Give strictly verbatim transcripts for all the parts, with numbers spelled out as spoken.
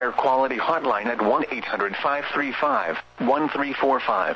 Air Quality Hotline at one eight hundred five three five one three four five.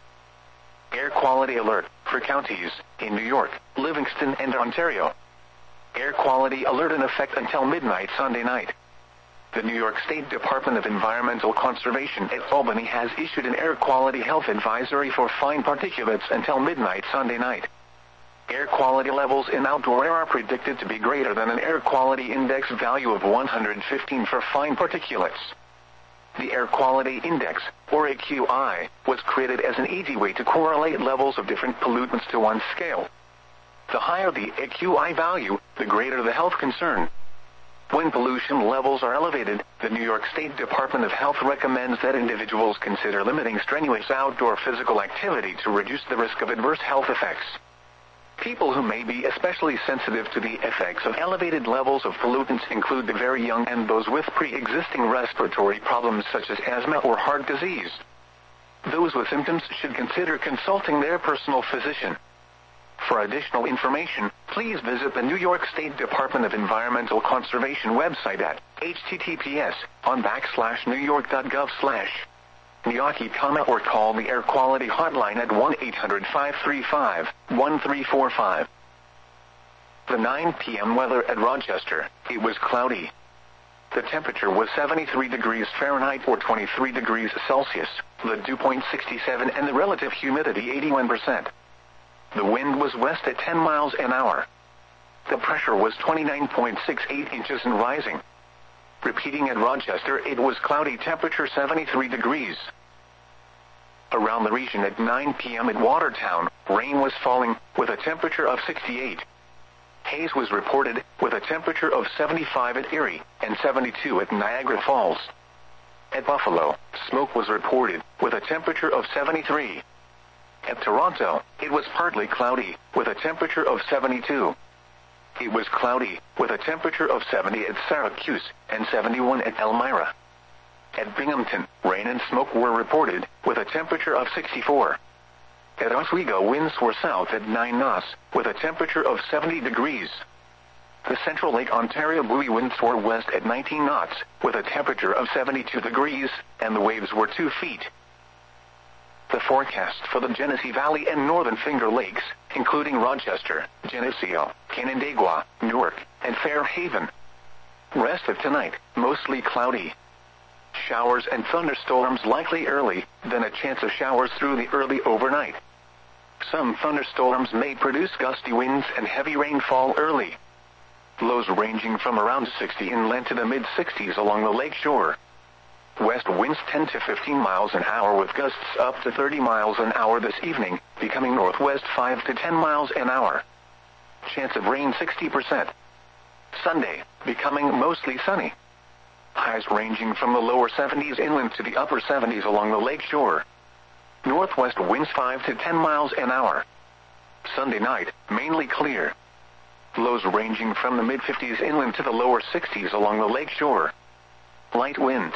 Air Quality Alert for counties in New York, Livingston, and Ontario. Air Quality Alert in effect until midnight Sunday night. The New York State Department of Environmental Conservation at Albany has issued an air quality health advisory for fine particulates until midnight Sunday night. Air quality levels in outdoor air are predicted to be greater than an air quality index value of one hundred fifteen for fine particulates. The Air Quality Index, or A Q I, was created as an easy way to correlate levels of different pollutants to one scale. The higher the A Q I value, the greater the health concern. When pollution levels are elevated, the New York State Department of Health recommends that individuals consider limiting strenuous outdoor physical activity to reduce the risk of adverse health effects. People who may be especially sensitive to the effects of elevated levels of pollutants include the very young and those with pre-existing respiratory problems such as asthma or heart disease. Those with symptoms should consider consulting their personal physician. For additional information, please visit the New York State Department of Environmental Conservation website at h t t p s on backslash new york dot gov slash Niyaki, or call the Air Quality Hotline at one eight hundred five three five one three four five. The nine p m weather at Rochester. It was cloudy. The temperature was seventy-three degrees Fahrenheit or twenty-three degrees Celsius, the dew point sixty-seven and the relative humidity eighty-one percent. The wind was west at ten miles an hour. The pressure was twenty-nine point six eight inches and rising. Repeating at Rochester, it was cloudy, temperature seventy-three degrees. Around the region at nine p m at Watertown, rain was falling, with a temperature of sixty-eight. Haze was reported, with a temperature of seventy-five at Erie, and seventy-two at Niagara Falls. At Buffalo, smoke was reported, with a temperature of seventy-three. At Toronto, it was partly cloudy, with a temperature of seventy-two. It was cloudy, with a temperature of seventy at Syracuse, and seventy-one at Elmira. At Binghamton, rain and smoke were reported, with a temperature of sixty-four. At Oswego, winds were south at nine knots, with a temperature of seventy degrees. The Central Lake Ontario buoy winds were west at nineteen knots, with a temperature of seventy-two degrees, and the waves were two feet. The forecast for the Genesee Valley and Northern Finger Lakes, including Rochester, Geneseo, Canandaigua, Newark, and Fairhaven. Rest of tonight, mostly cloudy. Showers and thunderstorms likely early, then a chance of showers through the early overnight. Some thunderstorms may produce gusty winds and heavy rainfall early. Lows ranging from around sixty inland to the mid-sixties along the lake shore. West winds ten to fifteen miles an hour with gusts up to thirty miles an hour this evening, becoming northwest five to ten miles an hour. Chance of rain sixty percent. Sunday, becoming mostly sunny. Highs ranging from the lower seventies inland to the upper seventies along the lake shore. Northwest winds five to ten miles an hour. Sunday night, mainly clear. Lows ranging from the mid-fifties inland to the lower sixties along the lake shore. Light winds.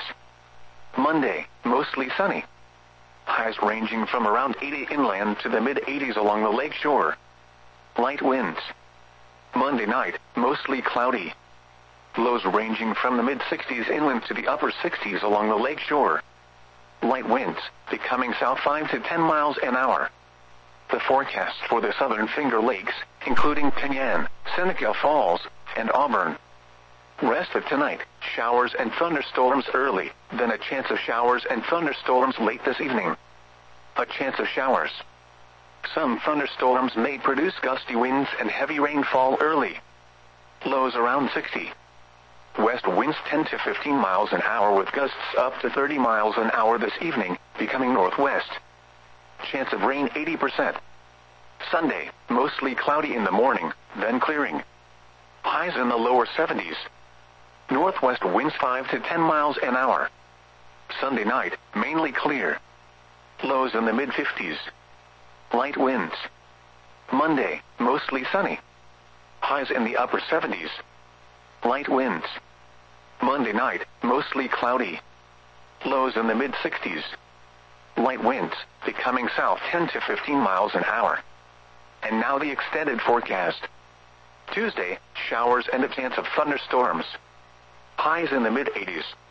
Monday, mostly sunny. Highs ranging from around eighty inland to the mid-eighties along the lake shore. Light winds. Monday night, mostly cloudy. Lows ranging from the mid-sixties inland to the upper sixties along the lake shore. Light winds, becoming south five to ten miles an hour. The forecast for the Southern Finger Lakes, including Penyan, Seneca Falls, and Auburn. Rest of tonight, showers and thunderstorms early, then a chance of showers and thunderstorms late this evening. A chance of showers. Some thunderstorms may produce gusty winds and heavy rainfall early. Lows around sixty. West winds ten to fifteen miles an hour with gusts up to thirty miles an hour this evening, becoming northwest. Chance of rain eighty percent. Sunday, mostly cloudy in the morning, then clearing. Highs in the lower seventies. Northwest winds five to ten miles an hour. Sunday night, mainly clear. Lows in the mid-fifties. Light winds. Monday, mostly sunny. Highs in the upper seventies. Light winds. Monday night, mostly cloudy. Lows in the mid-sixties. Light winds, becoming south ten to fifteen miles an hour. And now the extended forecast. Tuesday, showers and a chance of thunderstorms. Highs in the mid-eighties.